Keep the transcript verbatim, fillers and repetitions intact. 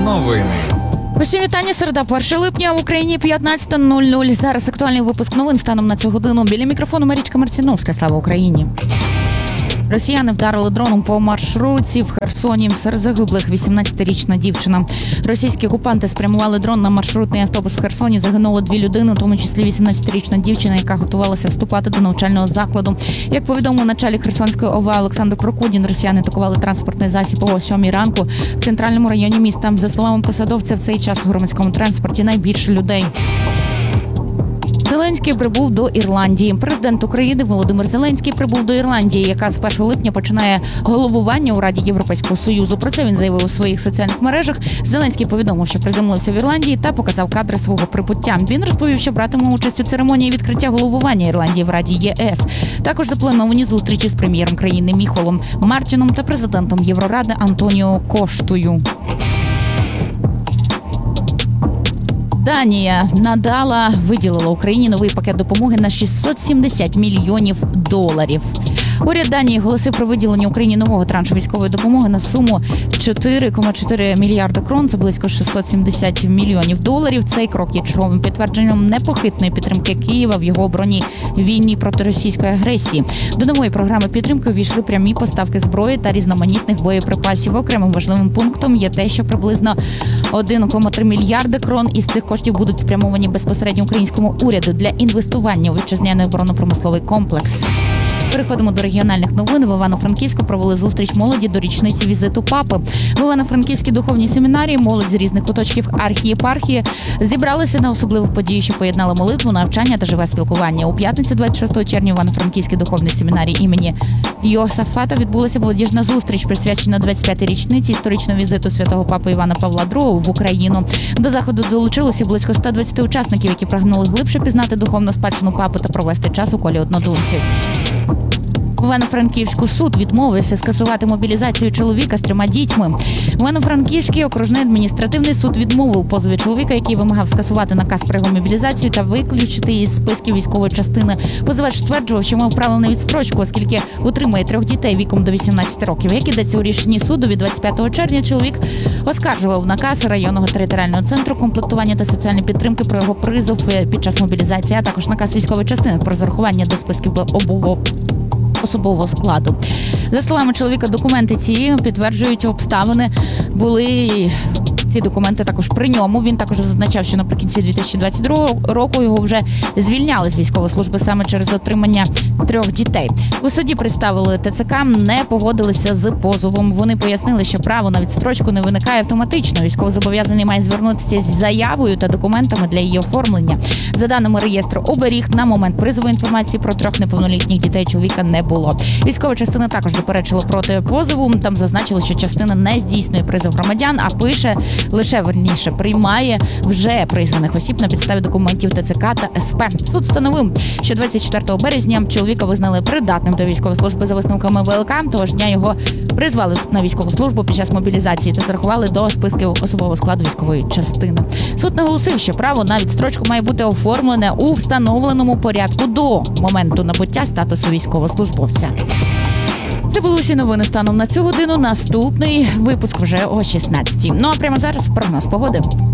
Новини. Усім вітання, середа, першого липня, в Україні п'ятнадцята нуль нуль. Зараз актуальний випуск новин станом на цю годину. Біля мікрофону Марічка Марціновська. Слава Україні. Росіяни вдарили дроном по маршрутці в Херсоні. Серед загиблих вісімнадцятирічна дівчина. Російські окупанти спрямували дрон на маршрутний автобус в Херсоні. Загинуло дві людини, у тому числі вісімнадцятирічна дівчина, яка готувалася вступати до навчального закладу. Як повідомив начальник Херсонської ОВА Олександр Прокудін, росіяни атакували транспортний засіб о сьомій ранку в центральному районі міста. За словами посадовця, в цей час у громадському транспорті найбільше людей. Зеленський прибув до Ірландії. Президент України Володимир Зеленський прибув до Ірландії, яка з першого липня починає головування у Раді Європейського Союзу. Про це він заявив у своїх соціальних мережах. Зеленський повідомив, що приземлився в Ірландії та показав кадри свого прибуття. Він розповів, що братиме участь у церемонії відкриття головування Ірландії в Раді ЄС. Також заплановані зустрічі з прем'єром країни Міхолом Мартіном та президентом Євроради Антоніо Коштою. Данія надала, виділила Україні новий пакет допомоги на шістсот сімдесят мільйонів доларів. Уряд Данії оголосив про виділення Україні нового траншу військової допомоги на суму чотири цілих чотири мільярда крон, це близько шістсот сімдесят мільйонів доларів. Цей крок є черговим підтвердженням непохитної підтримки Києва в його оборонній війні проти російської агресії. До нової програми підтримки увійшли прямі поставки зброї та різноманітних боєприпасів. Окремим важливим пунктом є те, що приблизно один цілих три мільярди крон із цих коштів будуть спрямовані безпосередньо українському уряду для інвестування у вітчизняний оборонно-промисловий комплекс. Переходимо до регіональних новин. В Івано-Франківську провели зустріч молоді до річниці візиту папи. В Івано-Франківській духовній семінарії молодь з різних куточків архієпархії зібралися на особливу подію, що поєднала молитву, навчання та живе спілкування. У п'ятницю двадцять шостого червня в Івано-Франківській духовній семінарії імені Йосафата відбулася молодіжна зустріч, присвячена двадцять п'ятій річниці історичного візиту святого папи Івана Павла другого в Україну. До заходу долучилося близько ста двадцяти учасників, які прагнули глибше пізнати духовну спадщину папи та провести час у колі однодумців. В Івано-Франківську суд відмовився скасувати мобілізацію чоловіка з трьома дітьми. Івано-Франківський окружний адміністративний суд відмовив позові чоловіка, який вимагав скасувати наказ про його мобілізацію та виключити із списків військової частини. Позивач стверджував, що мав право на відстрочку, оскільки утримує трьох дітей віком до вісімнадцяти років. Як ідеться у рішенні суду від двадцять п'ятого червня, чоловік оскаржував наказ районного територіального центру комплектування та соціальної підтримки про його призов під час мобілізації, а також наказ військової частини про зарахування до списків обов'язкового особового складу. За словами чоловіка, документи ці підтверджують обставини були. Ці документи також при ньому. Він також зазначав, що наприкінці дві тисячі двадцять другого року його вже звільняли з військової служби саме через отримання трьох дітей. У суді представили ТЦК, не погодилися з позовом. Вони пояснили, що право на відстрочку не виникає автоматично. Військовозобов'язаний має звернутися з заявою та документами для її оформлення. За даними реєстру оберіг, на момент призову інформації про трьох неповнолітніх дітей чоловіка не було. Військова частина також заперечила проти позову. Там зазначили, що частина не здійснює призов громадян, а пише лише, верніше, приймає вже призваних осіб на підставі документів ТЦК та СП. Суд встановив, що двадцять четвертого березня чоловіка визнали придатним до військової служби за висновками ВЛК. Того ж дня його призвали на військову службу під час мобілізації та зарахували до списків особового складу військової частини. Суд наголосив, що право на відстрочку має бути оформлене у встановленому порядку до моменту набуття статусу військовослужбовця. Це були усі новини станом на цю годину. Наступний випуск вже о шістнадцятій. Ну а прямо зараз прогноз погоди.